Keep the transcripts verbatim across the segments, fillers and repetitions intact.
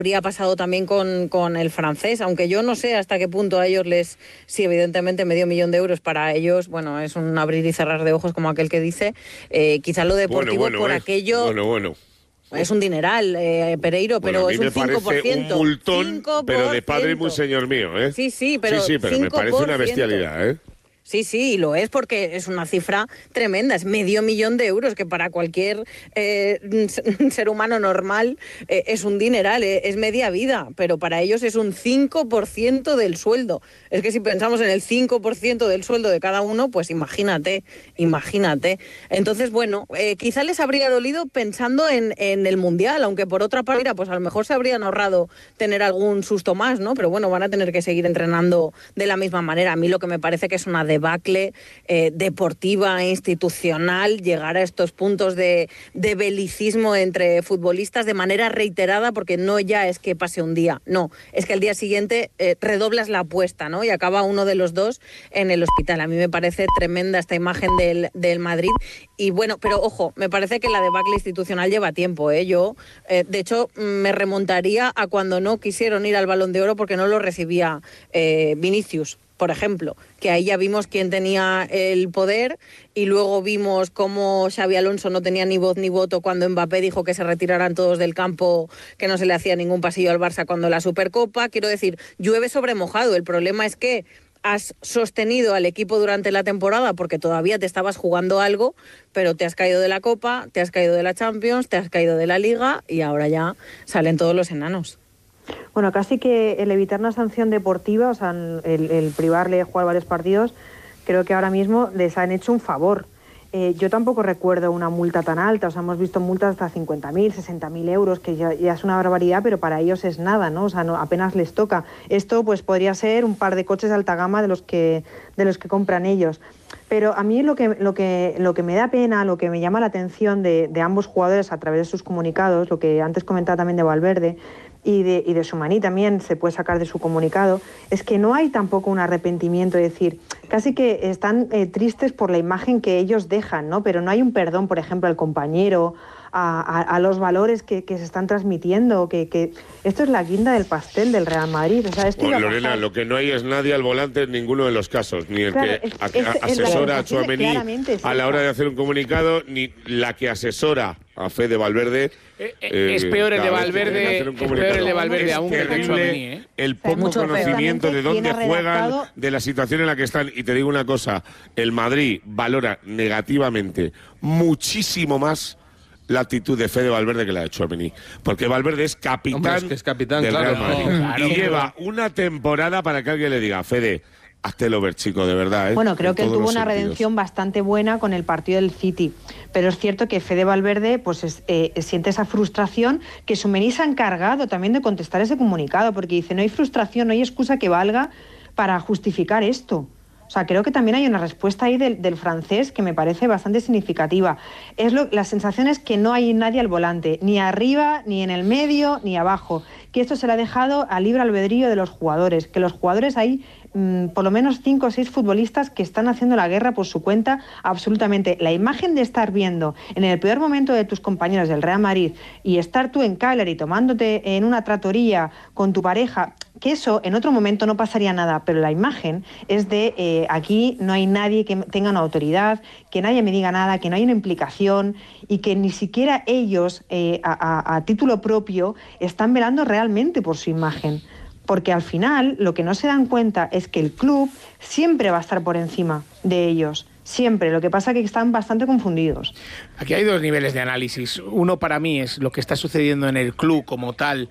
habría pasado también con, con el francés, aunque yo no sé hasta qué punto a ellos les, sí, evidentemente medio millón de euros para ellos, bueno, es un abrir y cerrar de ojos como aquel que dice, eh, quizás lo deportivo bueno, bueno, por eh. aquello... Bueno, bueno. Es un dineral, eh, Pereiro, pero bueno, a mí es un me cinco por ciento. parece un multón, cinco por ciento. pero de padre muy señor mío, ¿eh? Sí, sí, pero Sí, sí, pero me parece una bestialidad, ¿eh? Sí, sí, y lo es porque es una cifra tremenda, es medio millón de euros, que para cualquier eh, ser humano normal eh, es un dineral, eh, es media vida, pero para ellos es un cinco por ciento del sueldo. Es que si pensamos en el cinco por ciento del sueldo de cada uno, pues imagínate, imagínate. Entonces, bueno, eh, quizá les habría dolido pensando en, en el Mundial, aunque por otra parte, pues a lo mejor se habrían ahorrado tener algún susto más, ¿no? Pero bueno, van a tener que seguir entrenando de la misma manera. A mí lo que me parece que es una debacle eh, deportiva e institucional, llegar a estos puntos de, de belicismo entre futbolistas de manera reiterada, porque no ya es que pase un día, no, es que al día siguiente eh, redoblas la apuesta, ¿no? Y acaba uno de los dos en el hospital. A mí me parece tremenda esta imagen del, del Madrid. Y bueno, pero ojo, me parece que la debacle institucional lleva tiempo, ¿eh? Yo, eh, de hecho, me remontaría a cuando no quisieron ir al Balón de Oro porque no lo recibía eh, Vinicius, por ejemplo, que ahí ya vimos quién tenía el poder y luego vimos cómo Xabi Alonso no tenía ni voz ni voto cuando Mbappé dijo que se retiraran todos del campo, que no se le hacía ningún pasillo al Barça cuando la Supercopa. Quiero decir, llueve sobre mojado. El problema es que has sostenido al equipo durante la temporada porque todavía te estabas jugando algo, pero te has caído de la Copa, te has caído de la Champions, te has caído de la Liga y ahora ya salen todos los enanos. Bueno, casi que el evitar una sanción deportiva, o sea, el, el privarle jugar varios partidos, creo que ahora mismo les han hecho un favor. Eh, yo tampoco recuerdo una multa tan alta, o sea, hemos visto multas hasta cincuenta mil, sesenta mil euros, que ya, ya es una barbaridad, pero para ellos es nada, ¿no? O sea, no, apenas les toca. Esto pues podría ser un par de coches de alta gama de los que, de los que compran ellos. Pero a mí lo que, lo que, lo que me da pena, lo que me llama la atención de, de ambos jugadores a través de sus comunicados, lo que antes comentaba también de Valverde, y de, y de Tchouaméni también se puede sacar de su comunicado, es que no hay tampoco un arrepentimiento, es decir, casi que están eh, tristes por la imagen que ellos dejan, ¿no? Pero no hay un perdón, por ejemplo, al compañero, a, a, a los valores que, que se están transmitiendo, que, que esto es la guinda del pastel del Real Madrid. O sea, esto bueno, Lorena, lo que no hay es nadie al volante en ninguno de los casos, ni el claro, que es, a, es, a, asesora a Tchouaméni a la hora esa. de hacer un comunicado, ni la que asesora a Fede Valverde. Eh, eh, es peor el de Valverde, es peor el de Valverde aún que el de Tchouaméni, ¿eh? El poco Mucho conocimiento peor. de dónde juegan, redactado... de la situación en la que están. Y te digo una cosa, el Madrid valora negativamente muchísimo más la actitud de Fede Valverde que la de Tchouaméni, porque Valverde es capitán, Hombre, es que es capitán del claro, Real Madrid, no, claro, y claro. lleva una temporada para que alguien le diga, Fede, hazte el over, chico, de verdad, ¿eh? Bueno, creo en que él todos tuvo los una sentidos. redención bastante buena con el partido del City, pero es cierto que Fede Valverde pues es, eh, siente esa frustración, que Tchouaméni se ha encargado también de contestar ese comunicado, porque dice, no hay frustración, no hay excusa que valga para justificar esto. O sea, creo que también hay una respuesta ahí del, del francés que me parece bastante significativa. Es lo, la sensación es que no hay nadie al volante, ni arriba, ni en el medio, ni abajo. Que esto se le ha dejado al libre albedrío de los jugadores. Que los jugadores hay mmm, por lo menos cinco o seis futbolistas que están haciendo la guerra por su cuenta absolutamente. La imagen de estar viendo en el peor momento de tus compañeros del Real Madrid y estar tú en Cagliari tomándote en una trattoria con tu pareja, que eso en otro momento no pasaría nada, pero la imagen es de eh, aquí no hay nadie que tenga una autoridad, que nadie me diga nada, que no hay una implicación y que ni siquiera ellos eh, a, a, a título propio están velando realmente por su imagen. Porque al final lo que no se dan cuenta es que el club siempre va a estar por encima de ellos. Siempre, lo que pasa es que están bastante confundidos. Aquí hay dos niveles de análisis. Uno para mí es lo que está sucediendo en el club como tal,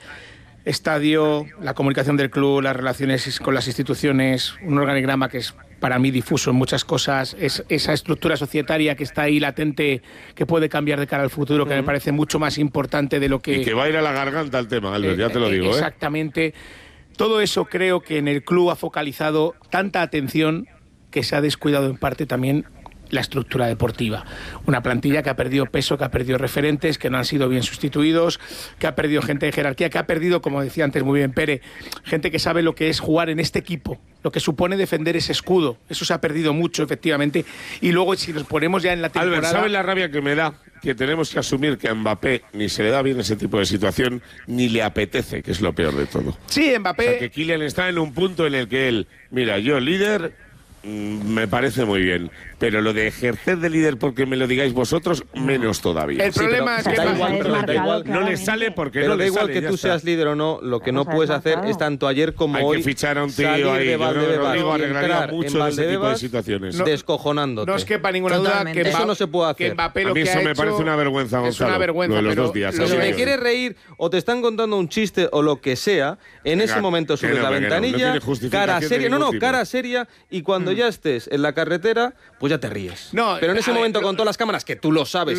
estadio, la comunicación del club, las relaciones con las instituciones, un organigrama que es para mí difuso en muchas cosas, es esa estructura societaria que está ahí latente, que puede cambiar de cara al futuro, que uh-huh. me parece mucho más importante de lo que... Y que va a ir a la garganta el tema, Albert, eh, ya te lo digo. Exactamente. ¿eh? Todo eso creo que en el club ha focalizado tanta atención que se ha descuidado en parte también la estructura deportiva. Una plantilla que ha perdido peso, que ha perdido referentes, que no han sido bien sustituidos, que ha perdido gente de jerarquía, que ha perdido, como decía antes muy bien Pere, gente que sabe lo que es jugar en este equipo, lo que supone defender ese escudo. Eso se ha perdido mucho, efectivamente. Y luego, si nos ponemos ya en la temporada... Albert, ¿sabes la rabia que me da? Que tenemos que asumir que a Mbappé ni se le da bien ese tipo de situación, ni le apetece, que es lo peor de todo. Sí, Mbappé... O sea, que Kylian está en un punto en el que él, mira, yo líder, mmm, me parece muy bien, pero lo de ejercer de líder porque me lo digáis vosotros, menos todavía. El problema sí, es que da igual, Mbappé, da igual, no le sale porque pero no da le igual sale, que ya tú está. seas líder o no, lo que no Vamos a puedes ver, hacer marcado. es tanto ayer como Hay hoy que fichar a un tío salir ahí. de Yo creo que Valdebebas Rodrigo y arreglaría entrar mucho en de ese tipo de Valdebebas situaciones. No- descojonándote. no os quepa ninguna duda Totalmente. que Eso Mbappé, no se puede hacer. que Mbappé lo A mí que eso ha me hecho parece una vergüenza, es Gonzalo, una vergüenza, lo de los pero dos días, lo así Si que- te que- quieres reír o te están contando un chiste o lo que sea, en Venga, ese momento que subes no, la que no, no ventanilla, tiene justificación cara de seria, no, ningún no, tipo. cara seria, y cuando ya estés en la carretera, pues ya te ríes. No, Pero en ese a ver, momento lo- con todas las cámaras, que tú lo sabes